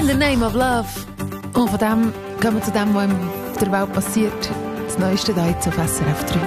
the name of love. Und von dem gehen wir zu dem, was in der Welt passiert. Das Neueste da jetzt auf SRF 3.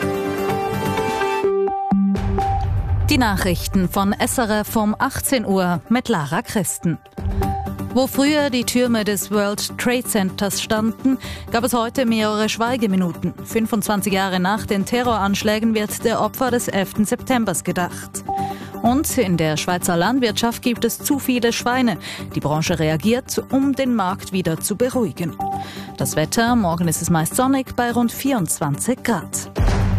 Die Nachrichten von SRF um 18 Uhr mit Lara Christen. Wo früher die Türme des World Trade Centers standen, gab es heute mehrere Schweigeminuten. 25 Jahre nach den Terroranschlägen wird der Opfer des 11. September gedacht. Und in der Schweizer Landwirtschaft gibt es zu viele Schweine. Die Branche reagiert, um den Markt wieder zu beruhigen. Das Wetter, morgen ist es meist sonnig bei rund 24 Grad.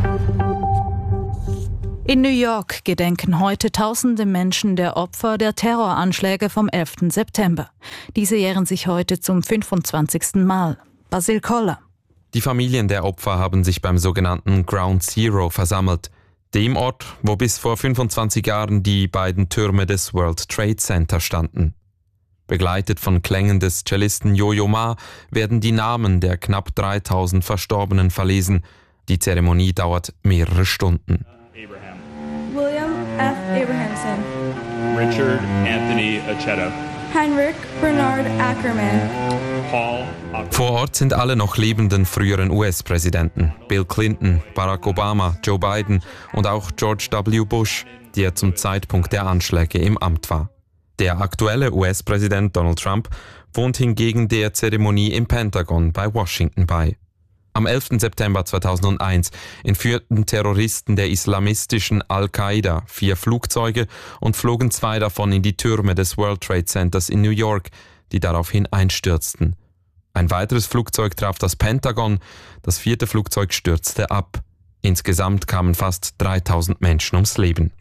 In New York gedenken heute tausende Menschen der Opfer der Terroranschläge vom 11. September. Diese jähren sich heute zum 25. Mal. Basil Koller. Die Familien der Opfer haben sich beim sogenannten Ground Zero versammelt. Dem Ort, wo bis vor 25 Jahren die beiden Türme des World Trade Center standen. Begleitet von Klängen des Cellisten Yo-Yo Ma werden die Namen der knapp 3000 Verstorbenen verlesen. Die Zeremonie dauert mehrere Stunden. William F. Abrahamson, Richard Anthony Acheta, Heinrich Bernard Ackerman, Paul. Vor Ort sind alle noch lebenden früheren US-Präsidenten. Bill Clinton, Barack Obama, Joe Biden und auch George W. Bush, der zum Zeitpunkt der Anschläge im Amt war. Der aktuelle US-Präsident Donald Trump wohnt hingegen der Zeremonie im Pentagon bei Washington bei. Am 11. September 2001 entführten Terroristen der islamistischen Al-Qaida 4 Flugzeuge und flogen 2 davon in die Türme des World Trade Centers in New York, die daraufhin einstürzten. Ein weiteres Flugzeug traf das Pentagon, das 4. Flugzeug stürzte ab. Insgesamt kamen fast 3000 Menschen ums Leben.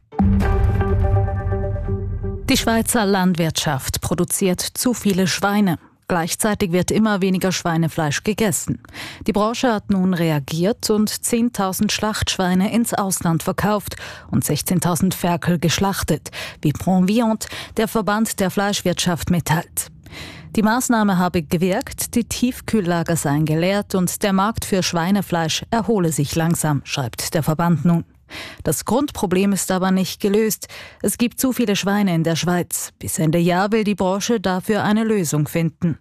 Die Schweizer Landwirtschaft produziert zu viele Schweine. Gleichzeitig wird immer weniger Schweinefleisch gegessen. Die Branche hat nun reagiert und 10.000 Schlachtschweine ins Ausland verkauft und 16.000 Ferkel geschlachtet, wie Proviant, der Verband der Fleischwirtschaft, mitteilt. Die Maßnahme habe gewirkt, die Tiefkühllager seien geleert und der Markt für Schweinefleisch erhole sich langsam, schreibt der Verband nun. Das Grundproblem ist aber nicht gelöst. Es gibt zu viele Schweine in der Schweiz. Bis Ende Jahr will die Branche dafür eine Lösung finden.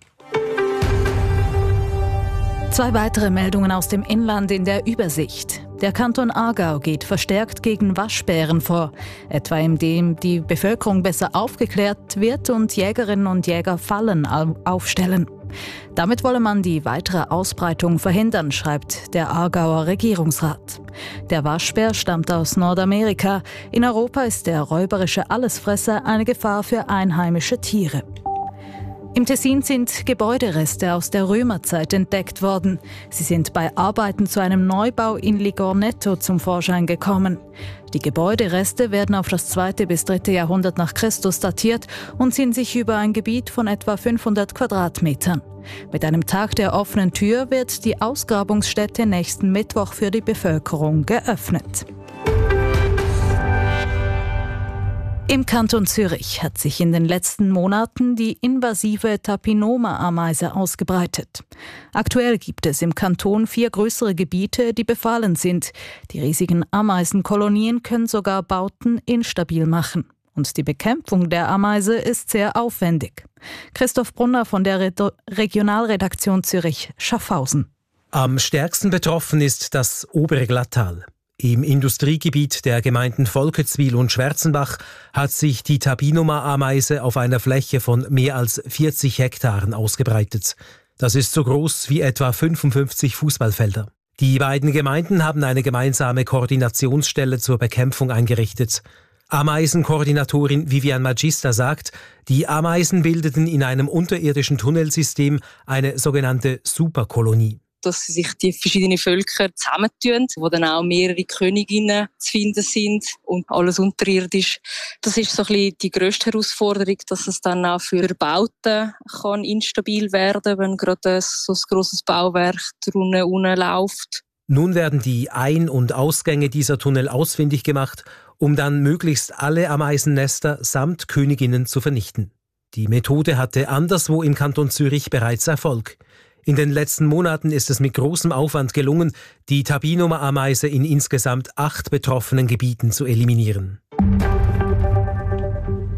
2 weitere Meldungen aus dem Inland in der Übersicht. Der Kanton Aargau geht verstärkt gegen Waschbären vor, etwa indem die Bevölkerung besser aufgeklärt wird und Jägerinnen und Jäger Fallen aufstellen. Damit wolle man die weitere Ausbreitung verhindern, schreibt der Aargauer Regierungsrat. Der Waschbär stammt aus Nordamerika. In Europa ist der räuberische Allesfresser eine Gefahr für einheimische Tiere. Im Tessin sind Gebäudereste aus der Römerzeit entdeckt worden. Sie sind bei Arbeiten zu einem Neubau in Ligornetto zum Vorschein gekommen. Die Gebäudereste werden auf das 2. bis 3. Jahrhundert nach Christus datiert und ziehen sich über ein Gebiet von etwa 500 Quadratmetern. Mit einem Tag der offenen Tür wird die Ausgrabungsstätte nächsten Mittwoch für die Bevölkerung geöffnet. Im Kanton Zürich hat sich in den letzten Monaten die invasive Tapinoma-Ameise ausgebreitet. Aktuell gibt es im Kanton 4 größere Gebiete, die befallen sind. Die riesigen Ameisenkolonien können sogar Bauten instabil machen. Und die Bekämpfung der Ameise ist sehr aufwendig. Christoph Brunner von der Regionalredaktion Zürich-Schaffhausen. Am stärksten betroffen ist das obere Glattal. Im Industriegebiet der Gemeinden Volketswil und Schwerzenbach hat sich die Tapinoma-Ameise auf einer Fläche von mehr als 40 Hektaren ausgebreitet. Das ist so groß wie etwa 55 Fußballfelder. Die beiden Gemeinden haben eine gemeinsame Koordinationsstelle zur Bekämpfung eingerichtet. Ameisenkoordinatorin Vivian Magister sagt, die Ameisen bildeten in einem unterirdischen Tunnelsystem eine sogenannte Superkolonie. Dass sich die verschiedenen Völker zusammentun, wo dann auch mehrere Königinnen zu finden sind und alles unterirdisch. Das ist so ein bisschen die grösste Herausforderung, dass es dann auch für Bauten kann instabil werden, wenn gerade so ein grosses Bauwerk drunten läuft. Nun werden die Ein- und Ausgänge dieser Tunnel ausfindig gemacht, um dann möglichst alle Ameisennester samt Königinnen zu vernichten. Die Methode hatte anderswo im Kanton Zürich bereits Erfolg. In den letzten Monaten ist es mit großem Aufwand gelungen, die Tapinoma-Ameise in insgesamt 8 betroffenen Gebieten zu eliminieren.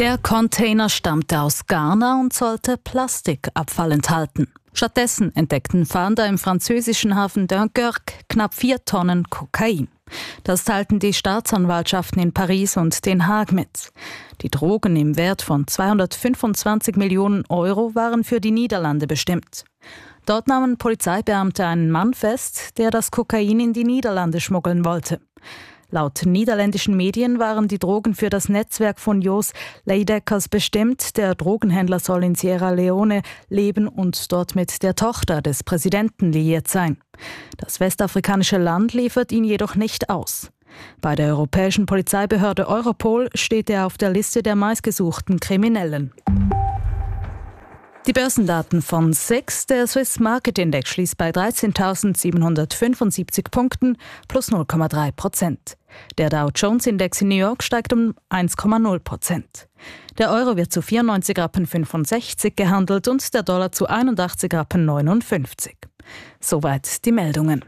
Der Container stammte aus Ghana und sollte Plastikabfall enthalten. Stattdessen entdeckten Fahnder im französischen Hafen Dunkerque knapp 4 Tonnen Kokain. Das teilten die Staatsanwaltschaften in Paris und Den Haag mit. Die Drogen im Wert von 225 Millionen Euro waren für die Niederlande bestimmt. Dort nahmen Polizeibeamte einen Mann fest, der das Kokain in die Niederlande schmuggeln wollte. Laut niederländischen Medien waren die Drogen für das Netzwerk von Jos Leidekkers bestimmt. Der Drogenhändler soll in Sierra Leone leben und dort mit der Tochter des Präsidenten liiert sein. Das westafrikanische Land liefert ihn jedoch nicht aus. Bei der europäischen Polizeibehörde Europol steht er auf der Liste der meistgesuchten Kriminellen. Die Börsendaten von SIX, der Swiss Market Index, schließt bei 13.775 Punkten plus 0,3%. Der Dow Jones Index in New York steigt um 1,0%. Der Euro wird zu 94,65 Rappen gehandelt und der Dollar zu 81,59 Rappen. Soweit die Meldungen.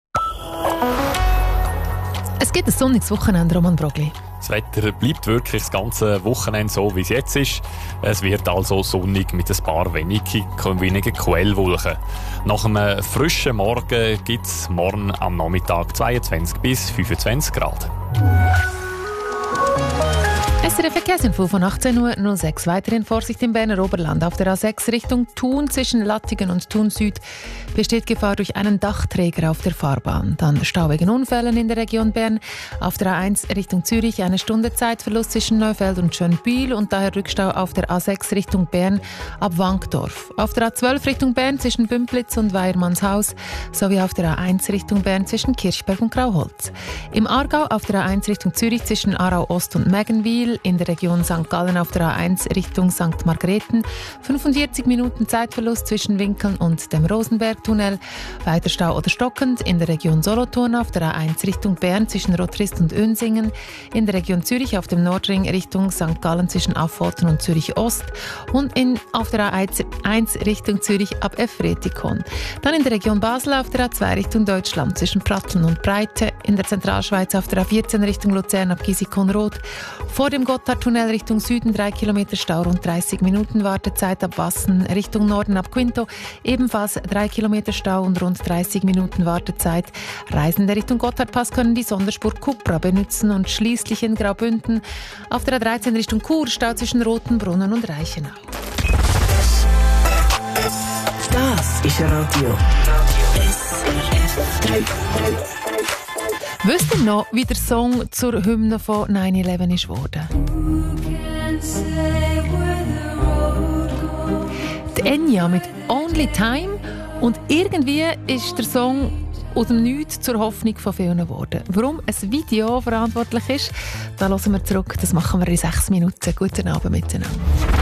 Es gibt ein sonniges Wochenende, Roman Brogli. Das Wetter bleibt wirklich das ganze Wochenende so, wie es jetzt ist. Es wird also sonnig mit ein paar wenigen Quellwolken. Nach einem frischen Morgen gibt es morgen am Nachmittag 22 bis 25 Grad. SRF Verkehrsinfo von 18.06 Uhr. Weiterhin Vorsicht im Berner Oberland. Auf der A6 Richtung Thun zwischen Lattingen und Thun Süd besteht Gefahr durch einen Dachträger auf der Fahrbahn. Dann Stau wegen Unfällen in der Region Bern. Auf der A1 Richtung Zürich 1 Stunde Zeitverlust zwischen Neufeld und Schönbühl und daher Rückstau auf der A6 Richtung Bern ab Wankdorf. Auf der A12 Richtung Bern zwischen Bümplitz und Weiermannshaus sowie auf der A1 Richtung Bern zwischen Kirchberg und Grauholz. Im Aargau auf der A1 Richtung Zürich zwischen Aarau Ost und Meggenwil. In der Region St. Gallen auf der A1 Richtung St. Margrethen 45 Minuten Zeitverlust zwischen Winkeln und dem Rosenbergtunnel. Weiter Stau oder stockend in der Region Solothurn auf der A1 Richtung Bern zwischen Rotrist und Önsingen. In der Region Zürich auf dem Nordring Richtung St. Gallen zwischen Affoltern und Zürich Ost. Und auf der A1 Richtung Zürich ab Efretikon. Dann in der Region Basel auf der A2 Richtung Deutschland zwischen Pratteln und Breite. In der Zentralschweiz auf der A14 Richtung Luzern ab Gisikon-Roth. Vor dem Gotthardtunnel Richtung Süden 3 Kilometer Stau, rund 30 Minuten Wartezeit ab Wassen. Richtung Norden ab Quinto ebenfalls 3 Kilometer Stau und rund 30 Minuten Wartezeit. Reisende Richtung Gotthardpass können die Sonderspur Cupra benutzen und schließlich in Graubünden auf der A13 Richtung Chur Stau zwischen Rotenbrunnen und Reichenau. Das ist Radio SRF. Wisst ihr noch, wie der Song zur Hymne von 9/11 ist worden? Die Enya mit «Only Time» und irgendwie ist der Song aus dem Nichts zur Hoffnung von vielen geworden. Warum ein Video verantwortlich ist, da hören wir zurück. Das machen wir in 6 Minuten. Guten Abend miteinander.